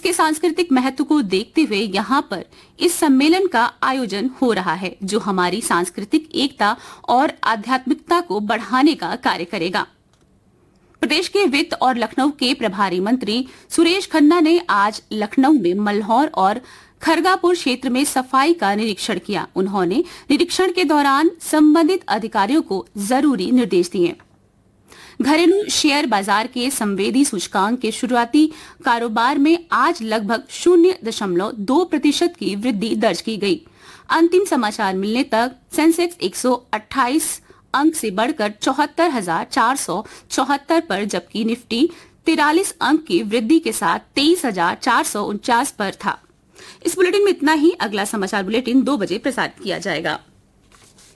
इसके सांस्कृतिक महत्व को देखते हुए यहाँ पर इस सम्मेलन का आयोजन हो रहा है, जो हमारी सांस्कृतिक एकता और आध्यात्मिकता को बढ़ाने का कार्य करेगा। प्रदेश के वित्त और लखनऊ के प्रभारी मंत्री सुरेश खन्ना ने आज लखनऊ में मल्हौर और खरगापुर क्षेत्र में सफाई का निरीक्षण किया। उन्होंने निरीक्षण के दौरान संबंधित अधिकारियों को जरूरी निर्देश दिए। घरेलू शेयर बाजार के संवेदी सूचकांक के शुरुआती कारोबार में आज लगभग 0.2% की वृद्धि दर्ज की गई। अंतिम समाचार मिलने तक सेंसेक्स 128 अंक से बढ़कर 74,474 पर, जबकि निफ्टी 43 अंक की वृद्धि के साथ 23,449 पर था। इस बुलेटिन में इतना ही। अगला समाचार बुलेटिन 2 बजे प्रसारित किया जाएगा।